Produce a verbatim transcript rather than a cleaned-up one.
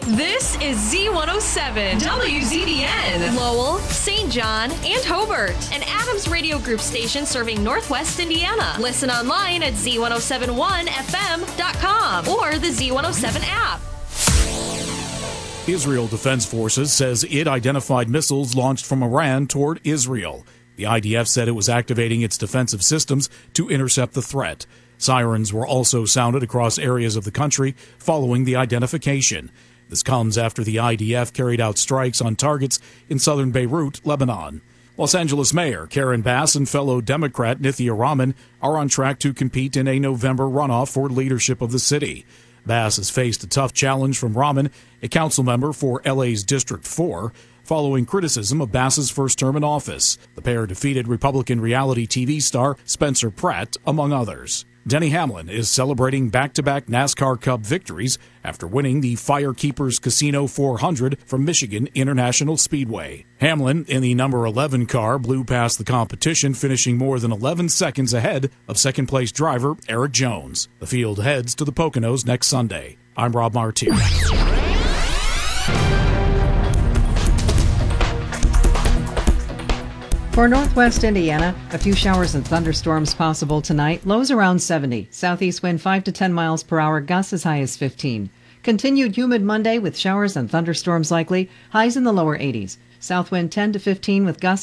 This is Z one oh seven, W Z B N, Lowell, Saint John, and Hobart, an Adams Radio Group station serving Northwest Indiana. Listen online at Z one oh seven one F M dot com or the Z one oh seven app. Israel Defense Forces says it identified missiles launched from Iran toward Israel. The I D F said it was activating its defensive systems to intercept the threat. Sirens were also sounded across areas of the country following the identification. This comes after the I D F carried out strikes on targets in southern Beirut, Lebanon. Los Angeles Mayor Karen Bass and fellow Democrat Nithya Raman are on track to compete in a November runoff for leadership of the city. Bass has faced a tough challenge from Raman, a council member for L A's District four, following criticism of Bass's first term in office. The pair defeated Republican reality T V star Spencer Pratt, among others. Denny Hamlin is celebrating back-to-back NASCAR Cup victories after winning the Firekeepers Casino four hundred from Michigan International Speedway. Hamlin, in the number eleven car, blew past the competition, finishing more than eleven seconds ahead of second-place driver Eric Jones. The field heads to the Poconos next Sunday. I'm Rob Martir. For Northwest Indiana, a few showers and thunderstorms possible tonight. Lows around seventy. Southeast wind five to ten miles per hour. Gusts as high as fifteen. Continued humid Monday with showers and thunderstorms likely. Highs in the lower eighties. South wind ten to fifteen with gusts